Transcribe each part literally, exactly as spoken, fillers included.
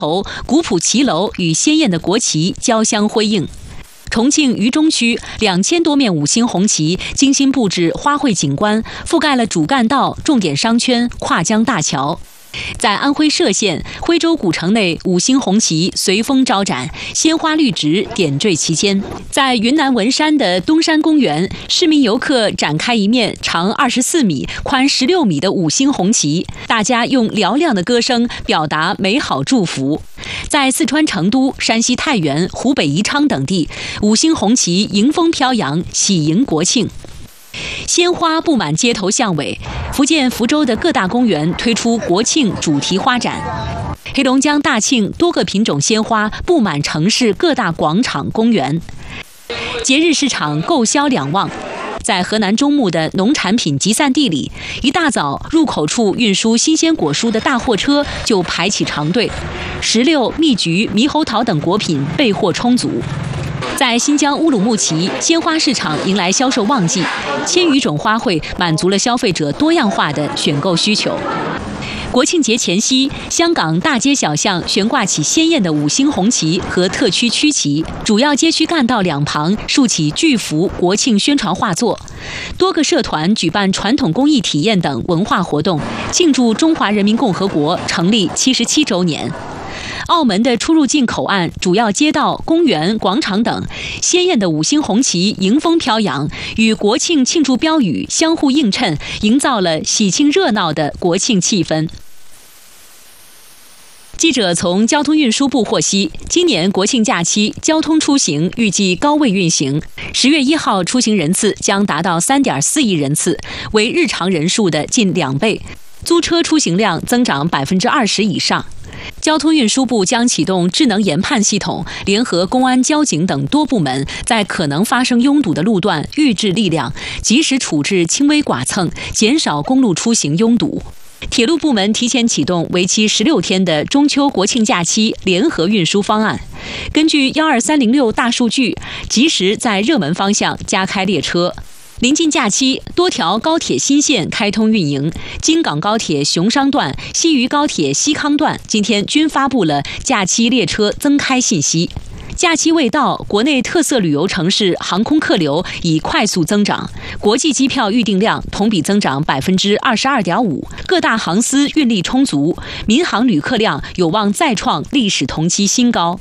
头古朴骑楼与鲜艳的国旗交相辉映。重庆渝中区两千多面五星红旗精心布置花卉景观，覆盖了主干道、重点商圈、跨江大桥。在安徽歙县徽州古城内，五星红旗随风招展，鲜花绿植点缀其间。在云南文山的东山公园，市民游客展开一面长二十四米、宽十六米的五星红旗，大家用嘹亮的歌声表达美好祝福。在四川成都、山西太原、湖北宜昌等地，五星红旗迎风飘扬，喜迎国庆。鲜花布满街头巷尾，福建福州的各大公园推出国庆主题花展。黑龙江大庆多个品种鲜花布满城市各大广场、公园。节日市场购销两旺。在河南中牟的农产品集散地里，一大早入口处运输新鲜果蔬的大货车就排起长队，石榴、蜜橘、猕猴桃等果品备货充足。在新疆乌鲁木齐，鲜花市场迎来销售旺季，千余种花卉满足了消费者多样化的选购需求。国庆节前夕，香港大街小巷悬挂起鲜艳的五星红旗和特区区旗，主要街区干道两旁竖起巨幅国庆宣传画作。多个社团举办传统工艺体验等文化活动，庆祝中华人民共和国成立七十七周年。澳门的出入境口岸、主要街道、公园、广场等，鲜艳的五星红旗迎风飘扬，与国庆庆祝标语相互映衬，营造了喜庆热闹的国庆气氛。记者从交通运输部获悉，今年国庆假期交通出行预计高位运行，十月一号出行人次将达到三点四亿人次，为日常人数的近两倍，租车出行量增长百分之二十以上。交通运输部将启动智能研判系统，联合公安、交警等多部门，在可能发生拥堵的路段预置力量，及时处置轻微剐蹭，减少公路出行拥堵。铁路部门提前启动为期十六天的中秋国庆假期联合运输方案，根据幺二三零六大数据，及时在热门方向加开列车。临近假期，多条高铁新线开通运营，京港高铁熊商段、西渝高铁西康段今天均发布了假期列车增开信息。假期未到，国内特色旅游城市航空客流已快速增长，国际机票预订量同比增长百分之二十二点五，各大航司运力充足，民航旅客量有望再创历史同期新高。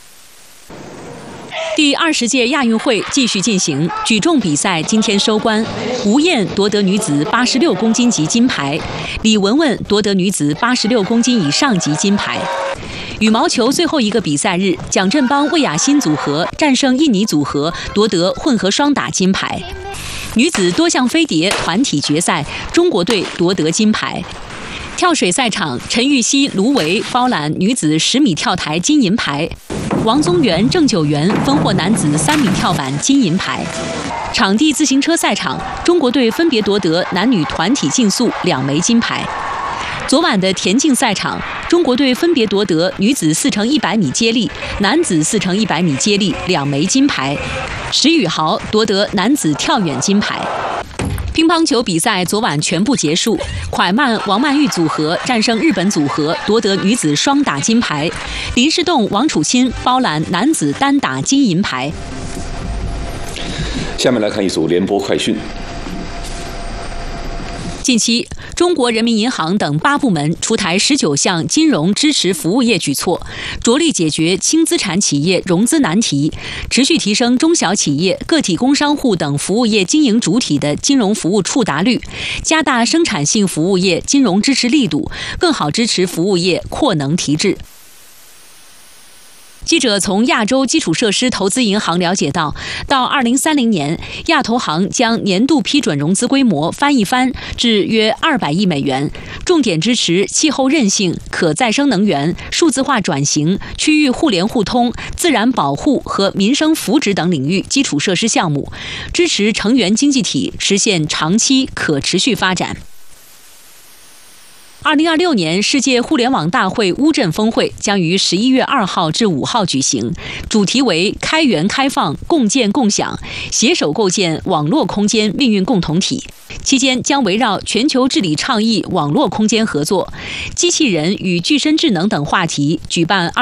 第二十届亚运会继续进行，举重比赛今天收官，吴燕夺得女子八十六公斤级金牌，李雯雯夺得女子八十六公斤以上级金牌。羽毛球最后一个比赛日，蒋振邦魏雅欣组合战胜印尼组合，夺得混合双打金牌。女子多项飞碟团体决赛，中国队夺得金牌。跳水赛场，陈芋汐、卢维包揽女子十米跳台金银牌，王宗源、郑九元分获男子三米跳板金银牌。场地自行车赛场，中国队分别夺得男女团体竞速两枚金牌。昨晚的田径赛场，中国队分别夺得女子四乘一百米接力、男子四乘一百米接力两枚金牌。石宇豪夺得男子跳远金牌。乒乓球比赛昨晚全部结束，蒯曼王曼玉组合战胜日本组合，夺得女子双打金牌。林诗栋王楚钦包揽男子单打金银牌。 下面来看一组联播快讯。 近期，中国人民银行等八部门出台十九项金融支持服务业举措，着力解决轻资产企业融资难题，持续提升中小企业、个体工商户等服务业经营主体的金融服务触达率，加大生产性服务业金融支持力度，更好支持服务业扩能提质。记者从亚洲基础设施投资银行了解到，到二零三零年，亚投行将年度批准融资规模翻一番至约二百亿美元，重点支持气候韧性、可再生能源、数字化转型、区域互联互通、自然保护和民生福祉等领域基础设施项目，支持成员经济体实现长期可持续发展。二零二六年世界互联网大会乌镇峰会将于十一月二号至五号举行，主题为开源开放、共建共享，携手构建网络空间命运共同体。期间将围绕全球治理倡议、网络空间合作、机器人与具身智能等话题举办